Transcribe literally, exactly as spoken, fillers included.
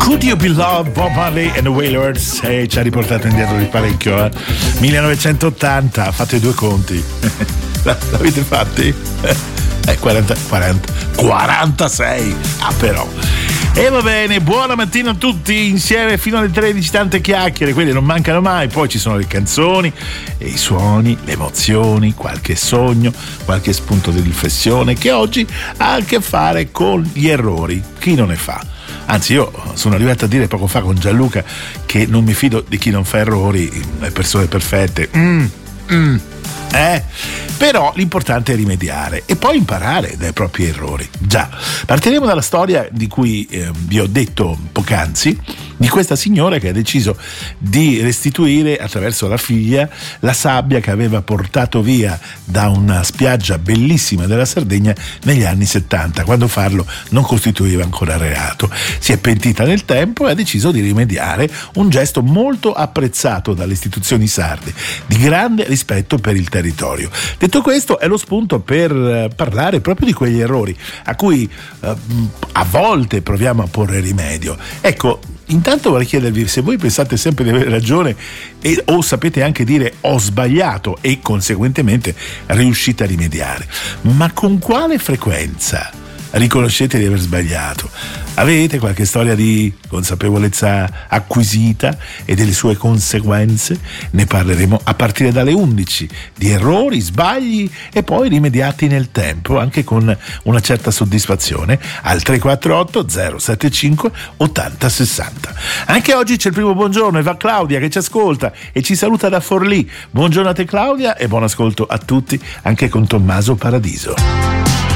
Could You Be Loved, Bob Marley and the Wailers, eh, ci ha riportato indietro di parecchio, eh? millenovecentottanta, fate due conti. L'avete fatti? Eh, quaranta, quaranta, quarantasei, ah però. E va bene, buona mattina a tutti, insieme fino alle tredici, tante chiacchiere, quelle non mancano mai, poi ci sono le canzoni, e i suoni, le emozioni, qualche sogno, qualche spunto di riflessione che oggi ha a che fare con gli errori, chi non ne fa. Anzi, io sono arrivato a dire poco fa con Gianluca che non mi fido di chi non fa errori, le persone perfette. Mm, mm, eh? Però l'importante è rimediare e poi imparare dai propri errori. Già, partiremo dalla storia di cui eh, vi ho detto poc'anzi, di questa signora che ha deciso di restituire attraverso la figlia la sabbia che aveva portato via da una spiaggia bellissima della Sardegna negli anni settanta, quando farlo non costituiva ancora reato. Si è pentita nel tempo e ha deciso di rimediare, un gesto molto apprezzato dalle istituzioni sarde, di grande rispetto per il territorio. Detto questo, è lo spunto per parlare proprio di quegli errori a cui eh, a volte proviamo a porre rimedio. Ecco, intanto vorrei chiedervi se voi pensate sempre di avere ragione e, o sapete anche dire ho sbagliato e conseguentemente riuscite a rimediare. Ma con quale frequenza riconoscete di aver sbagliato? Avete qualche storia di consapevolezza acquisita e delle sue conseguenze? Ne parleremo a partire dalle undici, di errori, sbagli e poi rimediati nel tempo, anche con una certa soddisfazione, al tre quattro otto zero sette cinque otto zero sei zero. Anche oggi c'è il primo buongiorno e va Claudia che ci ascolta e ci saluta da Forlì. Buongiorno a te Claudia e buon ascolto a tutti, anche con Tommaso Paradiso.